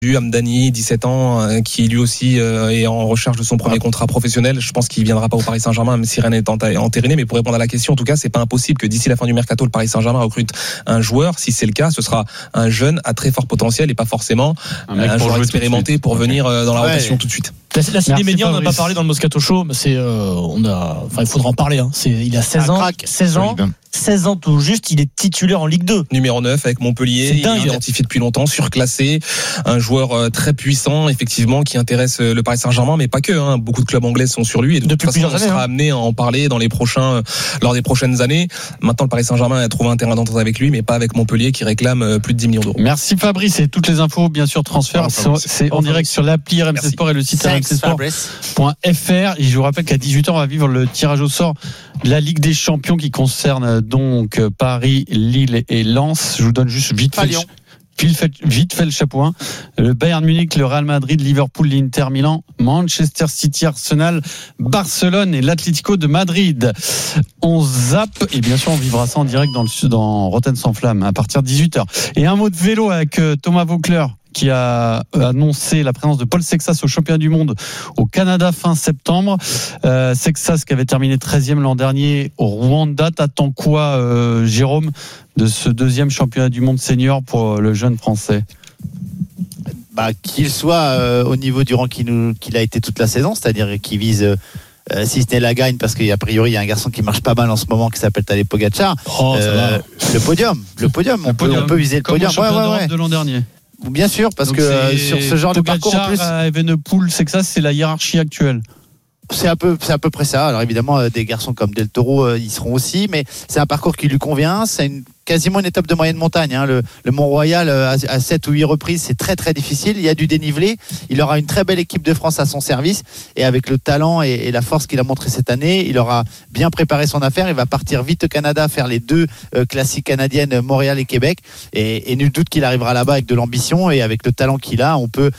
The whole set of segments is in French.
Hamdani, 17 ans, qui lui aussi est en recherche de son premier contrat professionnel. Je pense qu'il viendra pas au Paris Saint-Germain, même si rien n'est entériné. Mais pour répondre à la question, en tout cas, c'est pas impossible que d'ici la fin du mercato, le Paris Saint-Germain recrute un joueur. Si c'est le cas, ce sera un jeune à très fort potentiel et pas forcément un joueur expérimenté pour venir dans la rotation tout de suite. La ciné média, on n'a pas parlé dans le Moscato Show, mais il faudra en parler. Il a 16 ans tout juste, il est titulaire en Ligue 2. Numéro 9 avec Montpellier, il est identifié depuis longtemps, surclassé, un joueur très puissant, effectivement, qui intéresse le Paris Saint-Germain, mais pas que. Beaucoup de clubs anglais sont sur lui et de toute façon, on sera amené à en parler lors des prochaines années. Maintenant, le Paris Saint-Germain a trouvé un terrain d'entente avec lui, mais pas avec Montpellier qui réclame plus de 10 millions d'euros. Merci Fabrice, et toutes les infos, bien sûr, transfert, c'est en direct sur l'appli RMC Sport et le site rmcsport.fr. Et je vous rappelle qu'à 18h, on va vivre le tirage au sort de la Ligue des Champions qui concerne donc Paris, Lille et Lens. Je vous donne juste vite fait le chapeau. Le Bayern Munich, le Real Madrid, Liverpool, l'Inter Milan, Manchester City, Arsenal, Barcelone et l'Atlético de Madrid. On zappe et bien sûr on vivra ça en direct dans Rotten sans flamme à partir de 18h. Et un mot de vélo avec Thomas Vaucler, qui a annoncé la présence de Paul Sexas au championnat du monde au Canada fin septembre. Sexas qui avait terminé 13e l'an dernier au Rwanda. T'attends quoi, Jérôme, de ce deuxième championnat du monde senior pour le jeune Français? Qu'il soit au niveau du rang qu'il a été toute la saison, c'est-à-dire qu'il vise... si ce n'est la gagne, parce qu'a priori il y a un garçon qui marche pas mal en ce moment qui s'appelle Tadej Pogacar. Le podium, on peut viser le podium. Ouais. De l'an dernier. Bien sûr, parce que sur ce genre Pogacar, de parcours en plus, Evenepoel, Sexas, c'est la hiérarchie actuelle. C'est à peu près ça. Alors évidemment, des garçons comme Del Toro, ils seront aussi, mais c'est un parcours qui lui convient. C'est quasiment une étape de moyenne montagne. Le Mont-Royal à 7 ou 8 reprises, c'est très très difficile. Il y a du dénivelé. Il aura une très belle équipe de France à son service, et avec le talent et la force qu'il a montré cette année, il aura bien préparé son affaire. Il va partir vite au Canada, faire les deux classiques canadiennes, Montréal et Québec, et nul doute qu'il arrivera là-bas avec de l'ambition, et avec le talent qu'il a, on peut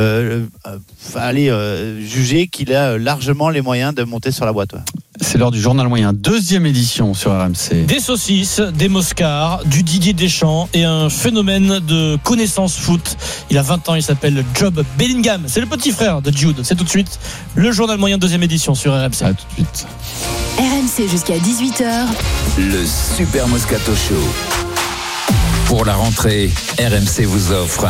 aller juger qu'il a largement les moyens de monter sur la boîte. C'est l'heure du journal moyen, 2e édition sur RMC. Des saucisses, des Moscars, du Didier Deschamps et un phénomène de connaissance foot. Il a 20 ans, il s'appelle Job Bellingham. C'est le petit frère de Jude. C'est tout de suite le journal moyen, 2e édition sur RMC. À tout de suite. RMC jusqu'à 18h. Le Super Moscato Show. Pour la rentrée, RMC vous offre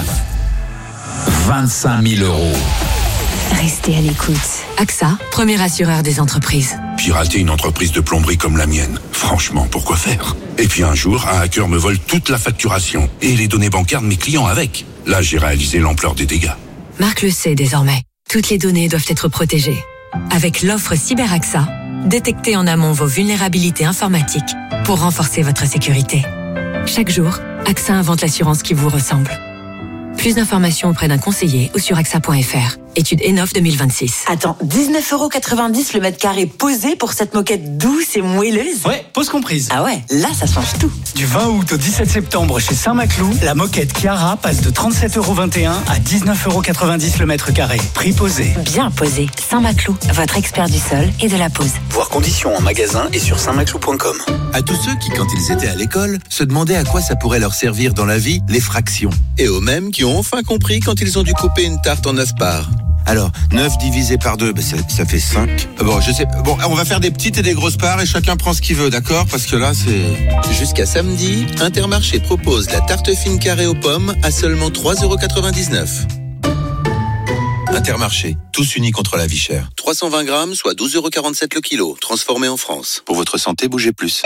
25 000 €. Restez à l'écoute. AXA, premier assureur des entreprises. Pirater une entreprise de plomberie comme la mienne, franchement, pourquoi faire? Et puis un jour, un hacker me vole toute la facturation et les données bancaires de mes clients avec. Là, j'ai réalisé l'ampleur des dégâts. Marc le sait désormais. Toutes les données doivent être protégées. Avec l'offre CyberAXA, détectez en amont vos vulnérabilités informatiques pour renforcer votre sécurité. Chaque jour, AXA invente l'assurance qui vous ressemble. Plus d'informations auprès d'un conseiller ou sur AXA.fr. Étude ENOF 2026. Attends, 19,90 € le mètre carré posé pour cette moquette douce et moelleuse? Ouais, pause comprise. Ah ouais, là ça change tout. Du 20 août au 17 septembre chez Saint-Maclou, la moquette Chiara passe de 37,21 € à 19,90 € le mètre carré. Prix posé. Bien posé. Saint-Maclou, votre expert du sol et de la pose. Voir conditions en magasin et sur saintmaclou.com. À tous ceux qui, quand ils étaient à l'école, se demandaient à quoi ça pourrait leur servir dans la vie, les fractions. Et aux mêmes qui ont enfin compris quand ils ont dû couper une tarte en aspar. Alors, 9 divisé par 2, ça fait 5. Bon, je sais. Bon, on va faire des petites et des grosses parts et chacun prend ce qu'il veut, d'accord? Parce que là, c'est... Jusqu'à samedi, Intermarché propose la tarte fine carrée aux pommes à seulement 3,99 €. Intermarché, tous unis contre la vie chère. 320 grammes, soit 12,47 € le kilo. Transformé en France. Pour votre santé, bougez plus.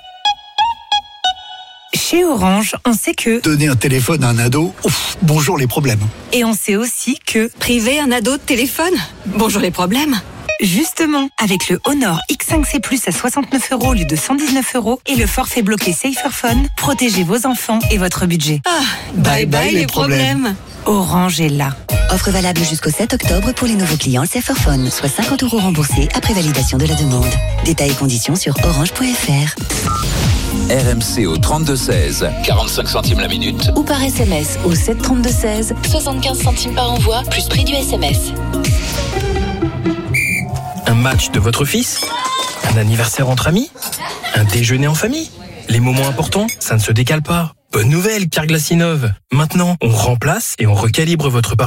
Chez Orange, on sait que... Donner un téléphone à un ado, bonjour les problèmes. Et on sait aussi que... Priver un ado de téléphone, bonjour les problèmes. Justement, avec le Honor X5C Plus à 69 € au lieu de 119 € et le forfait bloqué Saferphone, protégez vos enfants et votre budget. Bye bye les problèmes. Orange est là. Offre valable jusqu'au 7 octobre pour les nouveaux clients Saferphone, soit 50 € remboursés après validation de la demande. Détails et conditions sur orange.fr. RMC au 32-16, 45 centimes la minute. Ou par SMS au 732-16, 75 centimes par envoi, plus prix du SMS. Un match de votre fils? Un anniversaire entre amis? Un déjeuner en famille? Les moments importants, ça ne se décale pas. Bonne nouvelle, Carglass innove. Maintenant, on remplace et on recalibre votre